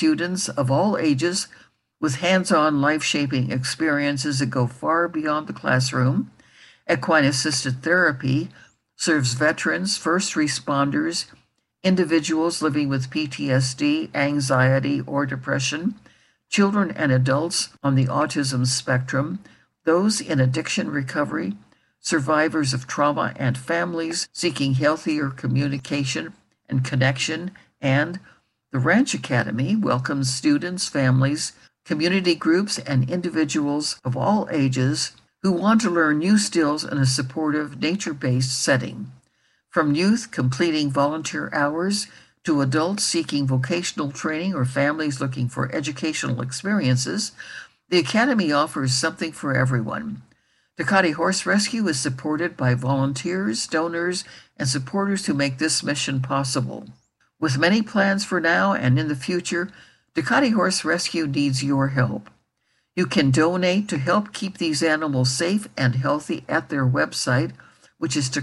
students of all ages with hands-on life-shaping experiences that go far beyond the classroom. Equine-assisted therapy serves veterans, first responders, individuals living with PTSD, anxiety, or depression, children and adults on the autism spectrum, those in addiction recovery, survivors of trauma and families seeking healthier communication and connection, and the Ranch Academy welcomes students, families, community groups, and individuals of all ages who want to learn new skills in a supportive, nature-based setting. From youth completing volunteer hours to adults seeking vocational training or families looking for educational experiences, the Academy offers something for everyone. Ducati Horse Rescue is supported by volunteers, donors, and supporters who make this mission possible. With many plans for now and in the future, Ducati Horse Rescue needs your help. You can donate to help keep these animals safe and healthy at their website, which is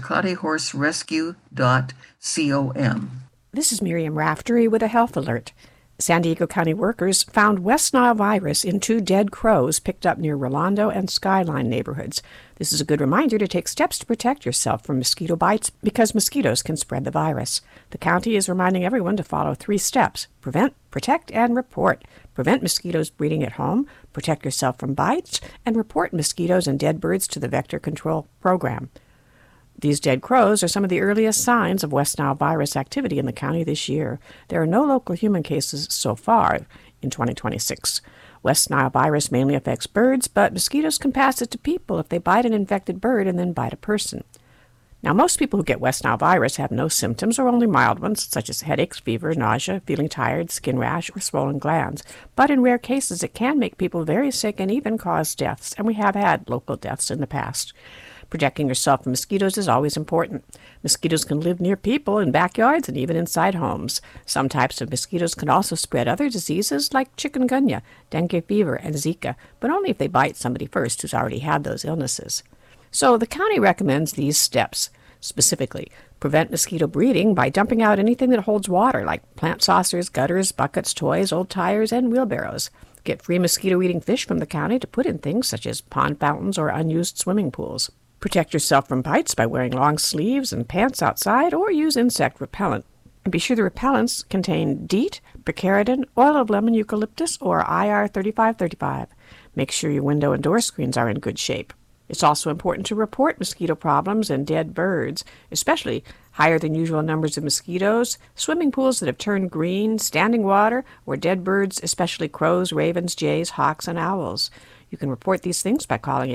DucatiHorseRescue.com. This is Miriam Raftery with a health alert. San Diego County workers found West Nile virus in 2 dead crows picked up near Rolando and Skyline neighborhoods. This is a good reminder to take steps to protect yourself from mosquito bites because mosquitoes can spread the virus. The county is reminding everyone to follow 3 steps: prevent, protect, and report. Prevent mosquitoes breeding at home, protect yourself from bites, and report mosquitoes and dead birds to the Vector Control Program. These dead crows are some of the earliest signs of West Nile virus activity in the county this year. There are no local human cases so far in 2026. West Nile virus mainly affects birds, but mosquitoes can pass it to people if they bite an infected bird and then bite a person. Now, most people who get West Nile virus have no symptoms or only mild ones, such as headaches, fever, nausea, feeling tired, skin rash, or swollen glands. But in rare cases, it can make people very sick and even cause deaths, and we have had local deaths in the past. Protecting yourself from mosquitoes is always important. Mosquitoes can live near people, in backyards, and even inside homes. Some types of mosquitoes can also spread other diseases like chikungunya, dengue fever, and Zika, but only if they bite somebody first who's already had those illnesses. So the county recommends these steps. Specifically, prevent mosquito breeding by dumping out anything that holds water, like plant saucers, gutters, buckets, toys, old tires, and wheelbarrows. Get free mosquito-eating fish from the county to put in things such as pond fountains or unused swimming pools. Protect yourself from bites by wearing long sleeves and pants outside, or use insect repellent. And be sure the repellents contain DEET, picaridin, oil of lemon eucalyptus, or IR3535. Make sure your window and door screens are in good shape. It's also important to report mosquito problems and dead birds, especially higher than usual numbers of mosquitoes, swimming pools that have turned green, standing water, or dead birds, especially crows, ravens, jays, hawks, and owls. You can report these things by calling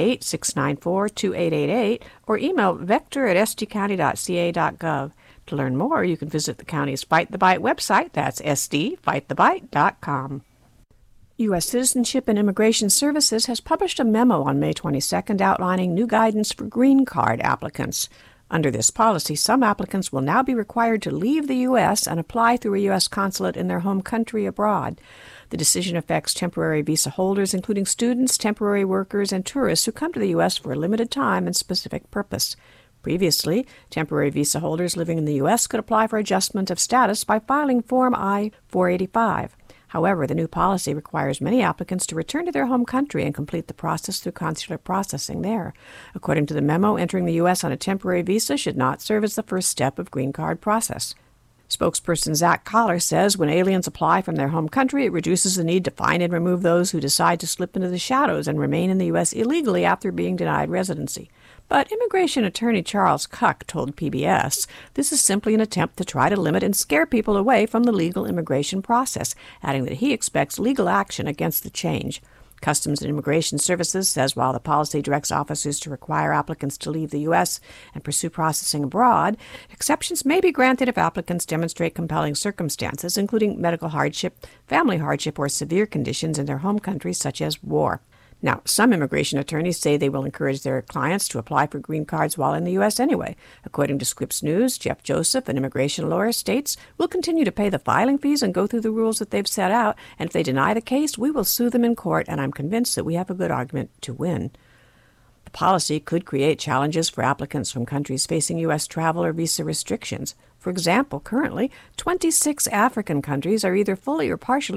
858-694-2888 or email vector@sdcounty.ca.gov. To learn more, you can visit the county's Fight the Bite website. That's sdfightthebite.com. U.S. Citizenship and Immigration Services has published a memo on May 22nd outlining new guidance for green card applicants. Under this policy, some applicants will now be required to leave the U.S. and apply through a U.S. consulate in their home country abroad. The decision affects temporary visa holders, including students, temporary workers, and tourists who come to the U.S. for a limited time and specific purpose. Previously, temporary visa holders living in the U.S. could apply for adjustment of status by filing Form I-485. However, the new policy requires many applicants to return to their home country and complete the process through consular processing there. According to the memo, entering the U.S. on a temporary visa should not serve as the first step of green card process. Spokesperson Zach Collar says when aliens apply from their home country, it reduces the need to find and remove those who decide to slip into the shadows and remain in the U.S. illegally after being denied residency. But immigration attorney Charles Cuck told PBS this is simply an attempt to try to limit and scare people away from the legal immigration process, adding that he expects legal action against the change. Customs and Immigration Services says while the policy directs officers to require applicants to leave the U.S. and pursue processing abroad, exceptions may be granted if applicants demonstrate compelling circumstances, including medical hardship, family hardship, or severe conditions in their home country, such as war. Now, some immigration attorneys say they will encourage their clients to apply for green cards while in the U.S. anyway. According to Scripps News, Jeff Joseph, an immigration lawyer, states, "We'll continue to pay the filing fees and go through the rules that they've set out, and if they deny the case, we will sue them in court, and I'm convinced that we have a good argument to win." The policy could create challenges for applicants from countries facing U.S. travel or visa restrictions. For example, currently, 26 African countries are either fully or partially